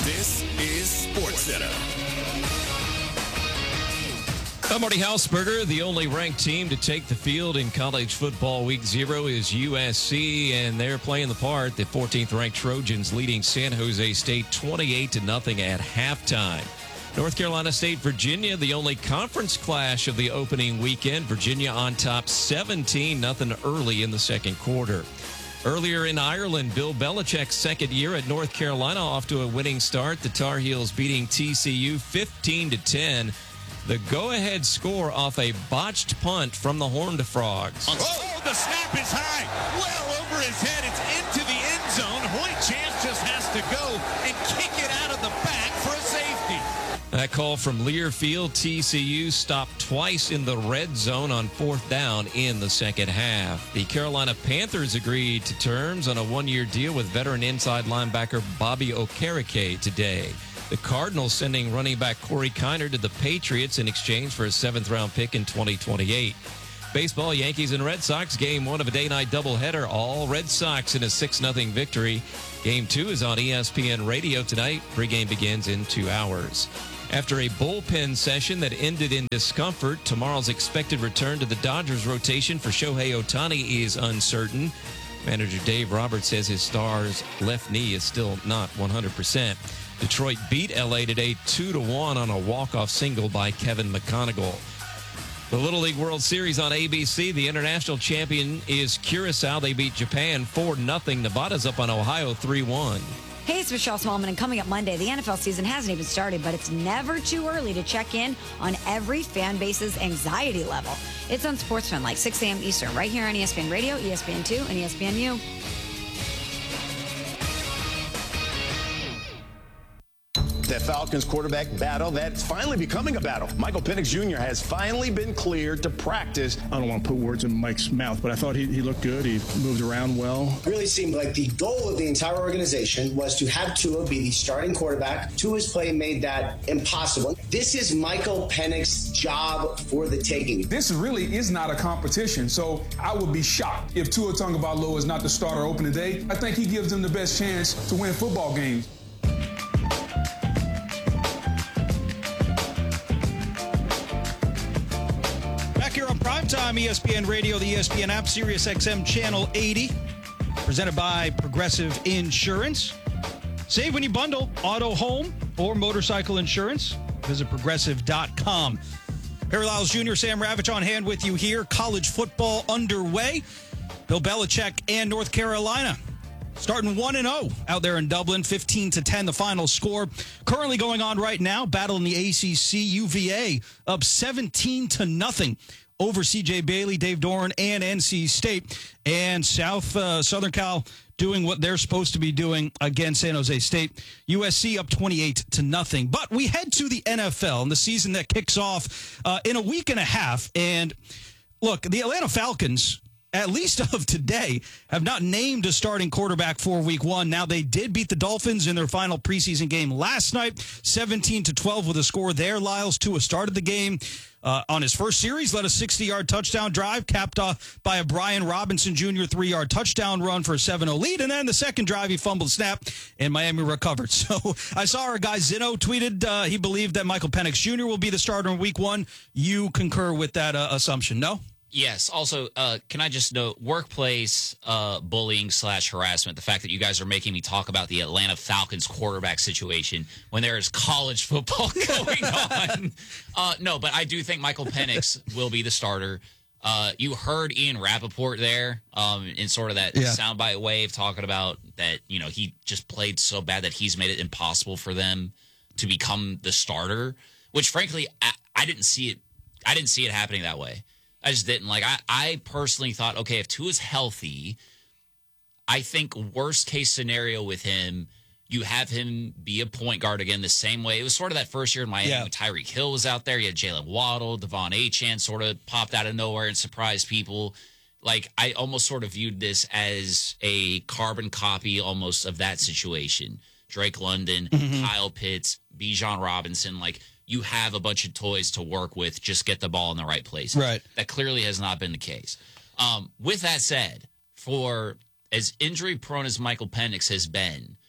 This is SportsCenter. I'm Marty Hausberger. The only ranked team to take the field in college football week 0 is USC, and they're playing the part. The 14th ranked Trojans leading San Jose State 28-0 at halftime. North Carolina State, Virginia, the only conference clash of the opening weekend. Virginia on top 17-0 early in the second quarter. Earlier in Ireland, Bill Belichick's second year at North Carolina off to a winning start. The Tar Heels beating TCU 15-10. The go-ahead score off a botched punt from the Horned Frogs. Oh, the snap is high. Well over his head. It's into the end zone. Hoyt Chance just has to go and kick it out of the back for a safety. That call from Learfield. TCU stopped twice in the red zone on fourth down in the second half. The Carolina Panthers agreed to terms on a one-year deal with veteran inside linebacker Bobby Okereke today. The Cardinals sending running back Corey Kiner to the Patriots in exchange for a seventh-round pick in 2028. Baseball, Yankees and Red Sox, game one of a day-night doubleheader. All Red Sox in a 6-0 victory. Game two is on ESPN Radio tonight. Pregame begins in 2 hours. After a bullpen session that ended in discomfort, tomorrow's expected return to the Dodgers rotation for Shohei Ohtani is uncertain. Manager Dave Roberts says his star's left knee is still not 100%. Detroit beat L.A. today 2-1 on a walk-off single by Kevin McConaughey. The Little League World Series on ABC. The international champion is Curacao. They beat Japan 4-0. Nevada's up on Ohio 3-1. Hey, it's Michelle Smallman, and coming up Monday, the NFL season hasn't even started, but it's never too early to check in on every fan base's anxiety level. It's on SportsFan, like 6 a.m. Eastern, right here on ESPN Radio, ESPN2, and ESPNU. That Falcons quarterback battle that's finally becoming a battle. Michael Penix Jr. has finally been cleared to practice. I don't want to put words in Mike's mouth, but I thought he looked good. He moved around well. It really seemed like the goal of the entire organization was to have Tua be the starting quarterback. Tua's play made that impossible. This is Michael Penix's job for the taking. This really is not a competition, so I would be shocked if Tua Tagovailoa is not the starter opening day. I think he gives them the best chance to win football games. Primetime ESPN Radio, the ESPN app, Sirius XM Channel 80, presented by Progressive Insurance. Save when you bundle auto, home, or motorcycle insurance. Visit progressive.com. Harry Lyles Jr., Sam Ravitch on hand with you here. College football underway. Bill Belichick and North Carolina starting 1-0 out there in Dublin, 15-10 the final score. Currently going on right now, battle in the ACC, UVA up 17-0 over CJ Bailey, Dave Doran, and NC State. And Southern Cal doing what they're supposed to be doing against San Jose State. USC up 28-0. But we head to the NFL and the season that kicks off in a week and a half. And look, the Atlanta Falcons, at least of today, have not named a starting quarterback for week one. Now, they did beat the Dolphins in their final preseason game last night, 17-12 with a score there. Lyles Tua started the game on his first series, led a 60-yard touchdown drive, capped off by a Brian Robinson Jr. 3-yard touchdown run for a 7-0 lead. And then the second drive, he fumbled snap, and Miami recovered. So I saw our guy Zeno tweeted he believed that Michael Penix Jr. will be the starter in week one. You concur with that assumption, no? Yes. Also, can I just note workplace bullying / harassment, the fact that you guys are making me talk about the Atlanta Falcons quarterback situation when there is college football going on. No, but I do think Michael Penix will be the starter. You heard Ian Rappaport there in sort of that soundbite wave talking about that, you know, he just played so bad that he's made it impossible for them to become the starter, which frankly, I didn't see it. I didn't see it happening that way. I just didn't. Like, I personally thought, okay, if Tua's healthy, I think worst case scenario with him, you have him be a point guard again the same way. It was sort of that first year in Miami when Tyreek Hill was out there. You had Jalen Waddle, Devon Achane sort of popped out of nowhere and surprised people. Like, I almost sort of viewed this as a carbon copy almost of that situation. Drake London, Kyle Pitts, Bijan Robinson, like, you have a bunch of toys to work with. Just get the ball in the right place. Right. That clearly has not been the case. With that said, for as injury-prone as Michael Penix has been,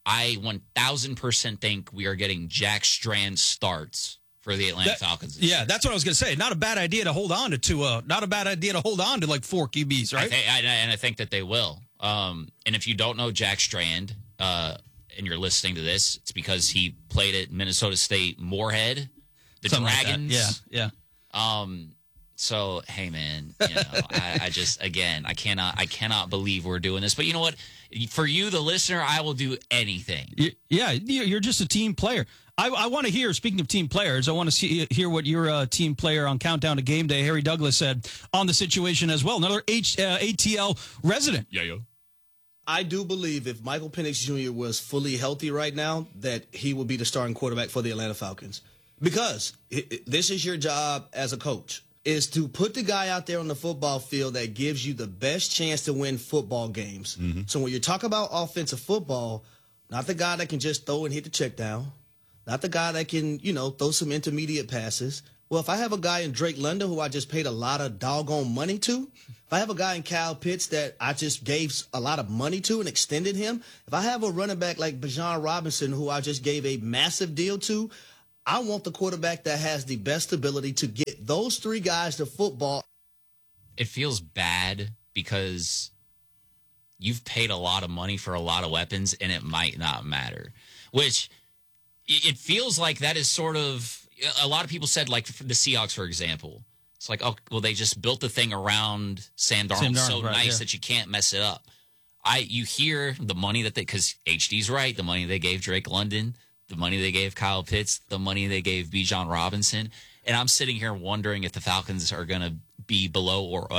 I 1,000% think we are getting Jack Strand starts for the Atlanta Falcons. Yeah, that's what I was going to say. Not a bad idea to hold on to Tua. Not a bad idea to hold on to like 4 QBs, right? I think that they will. And if you don't know Jack Strand and you're listening to this, it's because he played at Minnesota State Moorhead, the Something Dragons. Like that. Yeah. So hey, man, I just again I cannot believe we're doing this. But you know what? For you, the listener, I will do anything. Yeah, you're just a team player. I want to hear, speaking of team players, I want to hear what your team player on Countdown to Game Day, Harry Douglas, said on the situation as well. Another ATL resident. Yeah. I do believe if Michael Penix Jr. was fully healthy right now, that he would be the starting quarterback for the Atlanta Falcons. Because this is your job as a coach, is to put the guy out there on the football field that gives you the best chance to win football games. Mm-hmm. So when you talk about offensive football, not the guy that can just throw and hit the check down, not the guy that can, throw some intermediate passes. Well, if I have a guy in Drake London who I just paid a lot of doggone money to, if I have a guy in Kyle Pitts that I just gave a lot of money to and extended him, if I have a running back like Bijan Robinson who I just gave a massive deal to, I want the quarterback that has the best ability to get those 3 guys to football. It feels bad because you've paid a lot of money for a lot of weapons and it might not matter, which it feels like that is sort of a lot of people said, like for the Seahawks, for example. It's like, oh, well, they just built the thing around Sam Darnold so right, nice that you can't mess it up. You hear the money that because HD's right, the money they gave Drake London, the money they gave Kyle Pitts, the money they gave Bijan Robinson. And I'm sitting here wondering if the Falcons are going to be below or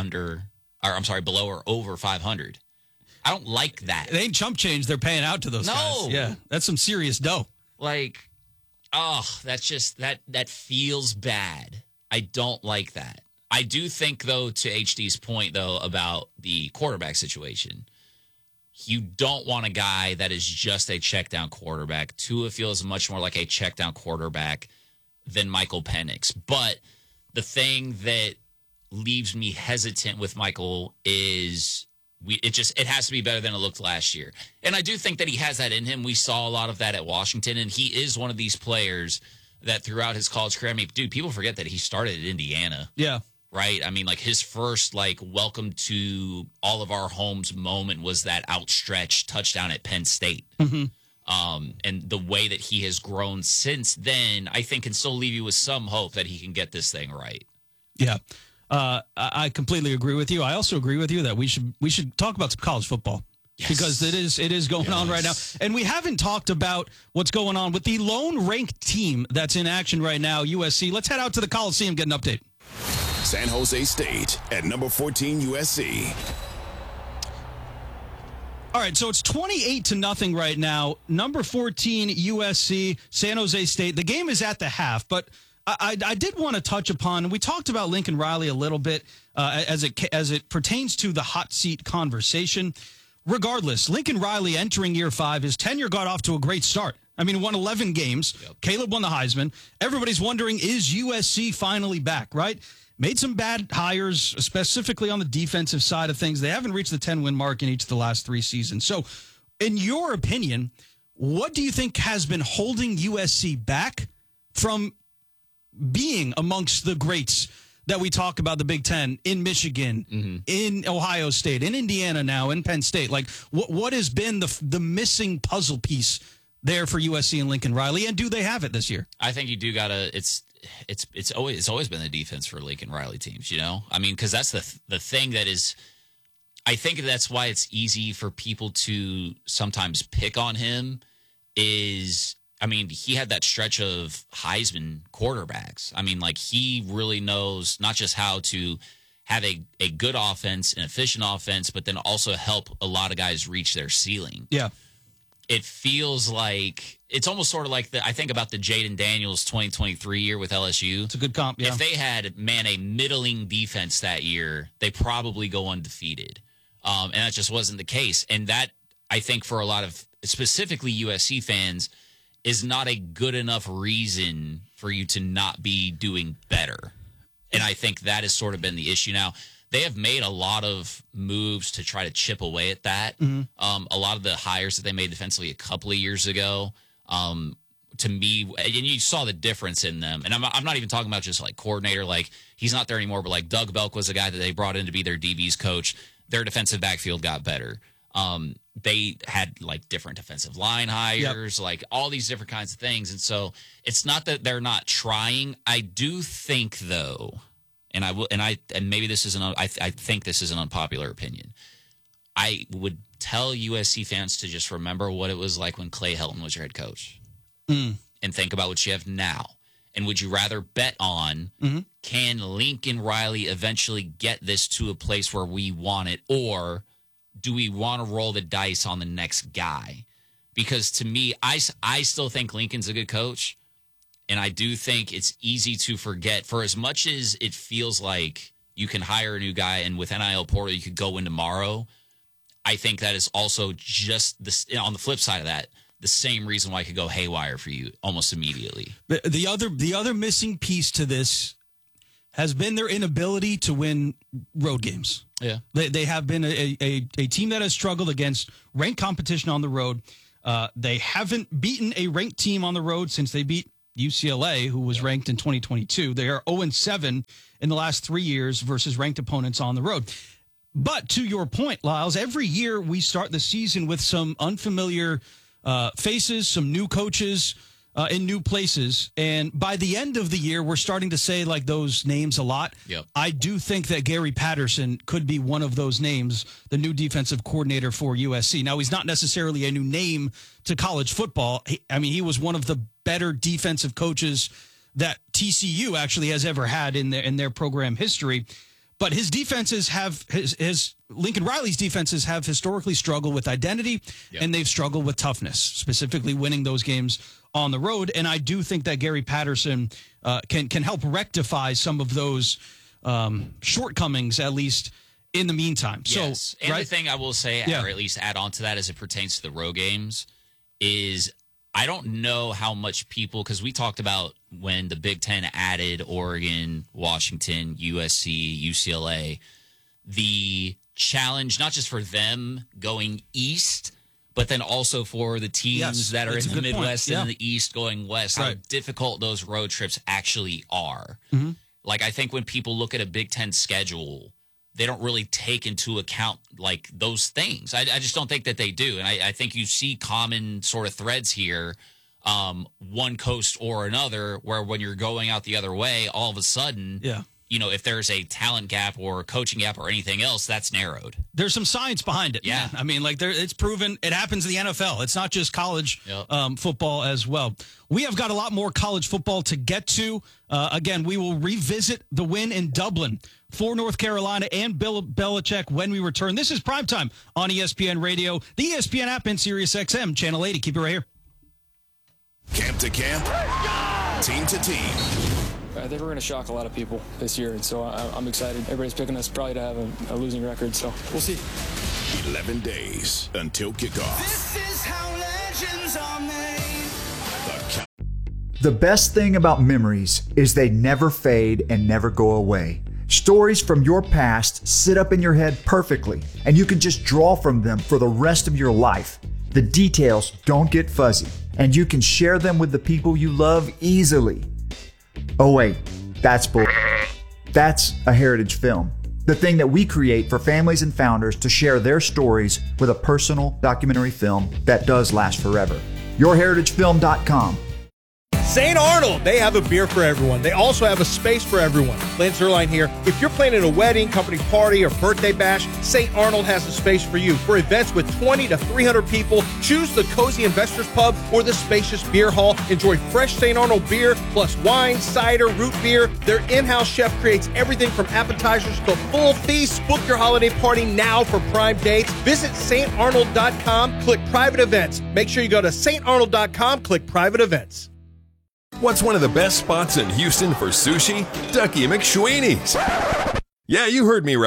over 500. I don't like that. It ain't chump change they're paying out to those guys. Yeah, that's some serious dough. Like, that's just, that feels bad. I don't like that. I do think, though, to HD's point, though, about the quarterback situation, you don't want a guy that is just a check-down quarterback. Tua feels much more like a check-down quarterback than Michael Penix. But the thing that leaves me hesitant with Michael is it has to be better than it looked last year. And I do think that he has that in him. We saw a lot of that at Washington, and he is one of these players that throughout his college career, I mean, dude, people forget that he started at Indiana. Yeah. Right? I mean, like his first, welcome to all of our homes moment was that outstretched touchdown at Penn State. Mm-hmm. And the way that he has grown since then, I think can still leave you with some hope that he can get this thing right. Yeah. I completely agree with you. I also agree with you that we should talk about some college football. Yes. Because it is going on right now. And we haven't talked about what's going on with the lone ranked team that's in action right now, USC. Let's head out to the Coliseum, get an update. San Jose State at number 14 USC. All right, so it's 28-0 right now. Number 14 USC, San Jose State. The game is at the half, but I did want to touch upon, we talked about Lincoln Riley a little bit as it pertains to the hot seat conversation. Regardless, Lincoln Riley entering year 5, his tenure got off to a great start. I mean, won 11 games. Yep. Caleb won the Heisman. Everybody's wondering, is USC finally back, right? Made some bad hires, specifically on the defensive side of things. They haven't reached the 10-win mark in each of the last 3 seasons. So, in your opinion, what do you think has been holding USC back from being amongst the greats that we talk about, the Big Ten, in Michigan, mm-hmm. in Ohio State, in Indiana now, in Penn State? Like, what has been the missing puzzle piece there for USC and Lincoln Riley, and do they have it this year? I think you do gotta. It's always been the defense for Lincoln Riley teams. I mean, because that's the thing that is. I think that's why it's easy for people to sometimes pick on him. I mean, he had that stretch of Heisman quarterbacks. I mean, he really knows not just how to have a good offense, an efficient offense, but then also help a lot of guys reach their ceiling. Yeah. It feels like it's almost sort of like I think about the Jaden Daniels 2023 year with LSU. It's a good comp, yeah. If they had, a middling defense that year, they probably go undefeated. And that just wasn't the case. And that, I think, for a lot of specifically USC fans, is not a good enough reason for you to not be doing better. And I think that has sort of been the issue. Now, they have made a lot of moves to try to chip away at that. A lot of the hires that they made defensively a couple of years ago, to me, and you saw the difference in them. And I'm not even talking about just like coordinator, like he's not there anymore, but like Doug Belk was a guy that they brought in to be their DB's coach. Their defensive backfield got better. They had like different defensive line hires, like all these different kinds of things. And so it's not that they're not trying. I do think though, and maybe this is I think this is an unpopular opinion. I would tell USC fans to just remember what it was like when Clay Helton was your head coach. And think about what you have now. And would you rather bet on can Lincoln Riley eventually get this to a place where we want it, or do we want to roll the dice on the next guy? Because to me, I still think Lincoln's a good coach, and I do think it's easy to forget. For as much as it feels like you can hire a new guy and with NIL portal you could go in tomorrow, I think that is also just this, on the flip side of that, the same reason why it could go haywire for you almost immediately. The other missing piece to this has been their inability to win road games. Yeah. They have been a team that has struggled against ranked competition on the road. They haven't beaten a ranked team on the road since they beat UCLA, who was ranked in 2022. They are 0-7 in the last 3 years versus ranked opponents on the road. But to your point, Lyles, every year we start the season with some unfamiliar faces, some new coaches in new places. And by the end of the year, we're starting to say like those names a lot. Yep. I do think that Gary Patterson could be one of those names, the new defensive coordinator for USC. Now, he's not necessarily a new name to college football. He was one of the better defensive coaches that TCU actually has ever had in their program history. But his defenses have his Lincoln Riley's defenses have historically struggled with identity, and they've struggled with toughness, specifically winning those games on the road. And I do think that Gary Patterson can help rectify some of those shortcomings, at least in the meantime. Yes. So, and the thing I will say, or at least add on to that as it pertains to the road games, is I don't know how much people, because we talked about when the Big Ten added Oregon, Washington, USC, UCLA, the challenge, not just for them going east, but then also for the teams that are in the Midwest and in the East going west, how difficult those road trips actually are. Like, I think when people look at a Big Ten schedule, they don't really take into account like those things. I just don't think that they do. And I think you see common sort of threads here, one coast or another, where when you're going out the other way, all of a sudden, if there's a talent gap or a coaching gap or anything else, that's narrowed. There's some science behind it. Yeah. Man. I mean, it's proven it happens in the NFL. It's not just college football as well. We have got a lot more college football to get to. Again, we will revisit the win in Dublin for North Carolina and Bill Belichick when we return. This is Primetime on ESPN Radio, the ESPN app, and Sirius XM, Channel 80. Keep it right here. Camp to camp, team to team. I think we're going to shock a lot of people this year, and so I'm excited. Everybody's picking us probably to have a losing record, so we'll see. 11 days until kickoff. This is how legends are made. The best thing about memories is they never fade and never go away. Stories from your past sit up in your head perfectly, and you can just draw from them for the rest of your life. The details don't get fuzzy, and you can share them with the people you love easily. Oh wait, that's bull. That's a heritage film. The thing that we create for families and founders to share their stories with a personal documentary film that does last forever. YourHeritageFilm.com. St. Arnold, they have a beer for everyone. They also have a space for everyone. Lance Erline here. If you're planning a wedding, company party, or birthday bash, St. Arnold has a space for you. For events with 20 to 300 people, choose the Cozy Investors Pub or the spacious beer hall. Enjoy fresh St. Arnold beer, plus wine, cider, root beer. Their in-house chef creates everything from appetizers to full feasts. Book your holiday party now for prime dates. Visit StArnold.com, click private events. Make sure you go to StArnold.com, click private events. What's one of the best spots in Houston for sushi? Ducky McSweeney's. Yeah, you heard me right.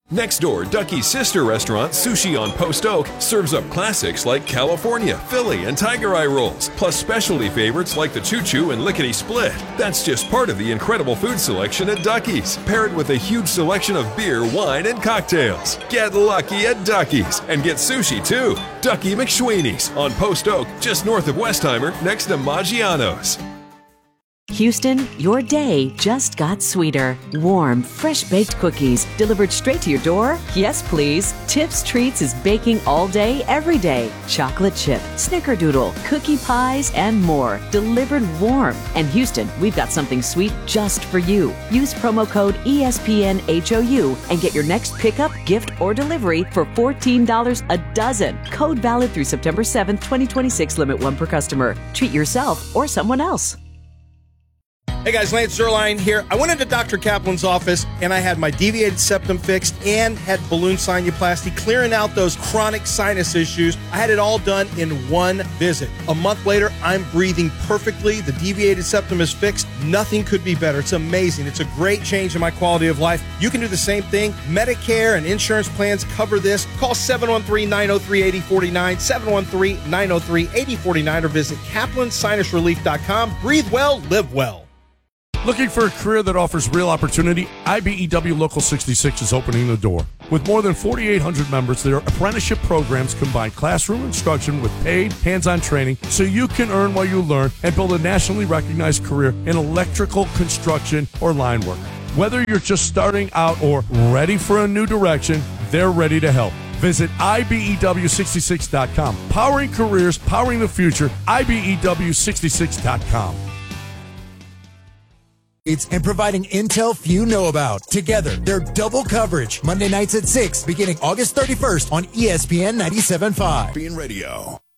Next door, Ducky's sister restaurant, Sushi on Post Oak, serves up classics like California, Philly, and Tiger Eye rolls, plus specialty favorites like the Choo Choo and Lickety Split. That's just part of the incredible food selection at Ducky's, paired with a huge selection of beer, wine, and cocktails. Get lucky at Ducky's and get sushi too. Ducky McSweeney's on Post Oak, just north of Westheimer, next to Maggiano's. Houston, your day just got sweeter. Warm, fresh-baked cookies delivered straight to your door? Yes, please. Tips Treats is baking all day, every day. Chocolate chip, snickerdoodle, cookie pies, and more. Delivered warm. And Houston, we've got something sweet just for you. Use promo code ESPNHOU and get your next pickup, gift, or delivery for $14 a dozen. Code valid through September 7th, 2026. Limit 1 per customer. Treat yourself or someone else. Hey guys, Lance Zierlein here. I went into Dr. Kaplan's office and I had my deviated septum fixed and had balloon sinuplasty, clearing out those chronic sinus issues. I had it all done in one visit. A month later, I'm breathing perfectly. The deviated septum is fixed. Nothing could be better. It's amazing. It's a great change in my quality of life. You can do the same thing. Medicare and insurance plans cover this. Call 713-903-8049, 713-903-8049, or visit kaplansinusrelief.com. Breathe well, live well. Looking for a career that offers real opportunity? IBEW Local 66 is opening the door. With more than 4,800 members, their apprenticeship programs combine classroom instruction with paid, hands-on training so you can earn while you learn and build a nationally recognized career in electrical, construction, or line work. Whether you're just starting out or ready for a new direction, they're ready to help. Visit IBEW66.com. Powering careers, powering the future, IBEW66.com. And providing intel few know about. Together, they're double coverage. Monday nights at 6, beginning August 31st on ESPN 97.5. ESPN Radio.